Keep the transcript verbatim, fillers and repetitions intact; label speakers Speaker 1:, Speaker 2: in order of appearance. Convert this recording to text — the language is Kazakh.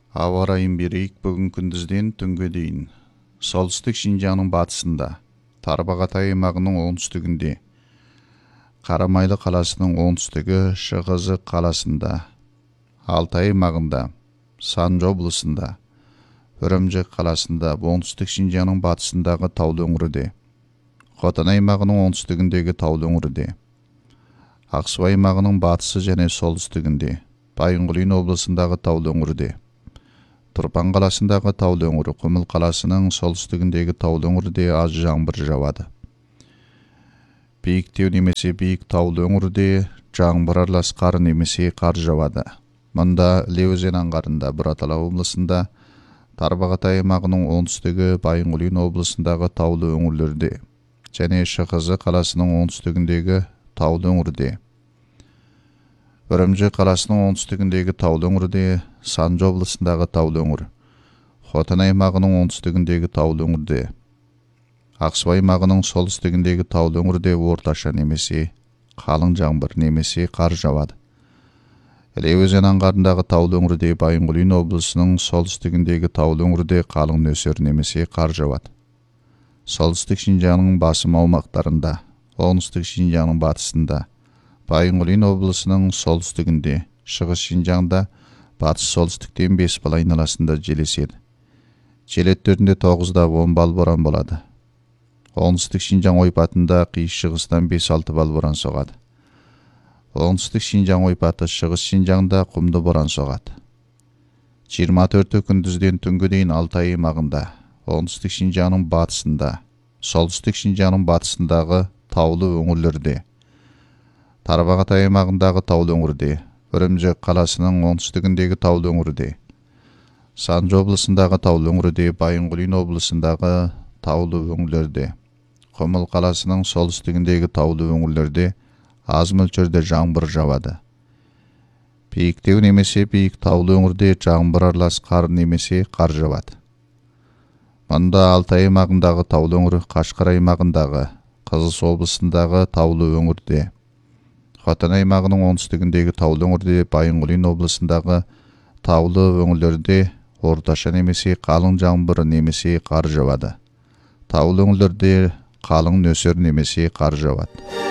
Speaker 1: Ауа райын берейік бүгін күндізден түнге дейін. Солтүстік Шинжаңның батысында, Тарбағатай аймағының оңтүстігінде, Қарамайлы қаласының оңтүстігі, Шығызы қаласында, Алтай аймағында, Санжы облысында, Үрімжі қаласында, оңтүстік Шинжаңның батысындағы таулы өңірде, Хотан аймағының оңтүстігіндегі таулы өңірде, Ақсу аймағының батысы және солтүстігінде, Байынқұлин облысындағы таулы өңірде, Тұрпан қаласындағы таулы өңірі, Құмыл қаласының солтүстігіндегі таулы өңірде аз жаңбыр жауады. Биіктеу немесе биік таулы өңірде жаңбыр аралас қар немесе қар жауады. Мұнда Іле өзен аңғарында, Бұратала облысында, Тарбағатай аймағының оңтүстігі, Байынқұлин облысындағы таулы өңірлерде және Шығызы қаласының оңтүстігіндегі таулы өңірде, Үрімжі қаласының оңтүстігіндегі таулы өңірде, Санжы облысындағы таулы өңір, Хотан аймағының оңтүстігіндегі таулы өңірде, Ақсу аймағының солтүстігіндегі таулы өңірде орташа немесе қалың жаңбыр немесе қар жауады. Іле өзен аңғарындағы таулы өңірде, Байынқұлин облысының солтүстігіндегі таулы өңірде қалың нөсер немесе қар жауады. Солтүстік Шинжаңның басым аумақтарында, оңтүстік Шинжаңның батысында, Байынқұлин облысының солтүстігінде, Шығыс Шинжаңда батыс солтүстіктен бес бал айналасында жел еседі. Жел өттерінде тоғызда он бал боран болады. Оңтүстік Шинжаң ойпатында қиыс шығыстан бес алты бал боран соғады. Оңтүстік Шинжаң ойпаты Шығыс Шинжаңда құмды боран соғады. жиырма төрті күндізден түнге дейін Алтай аймағында, оңтүстік Шинжаңның батысында, солтүстік Шинжаңның батысындағы таулы өңірлерде, Тарбағатай аймағындағы таулы өңірде, Үрімжі қаласының оңтүстігіндегі таулы өңірде, Санжы облысындағы таулы өңірде, Байынқұлин облысындағы таулы өңірлерде, Құмыл қаласының солтүстігіндегі таулы өңірлерде аз мөлшерде жаңбыр жауады. Биіктеу немесе биік таулы өңірде жаңбыр аралас қар немесе қар жауады. Мұнда Алтай аймағындағы таулы өңірі, Қашқар аймағындағы, Қызылсу облысындағы таулы өңірде, Хотан аймағының оңтүстігіндегі таулы өңірде, Байынқұлин облысындағы таулы өңірлерде орташа немесе қалың жаңбыр немесе қар жауады. Таулы өңірлерде қалың нөсер немесе қар жауады.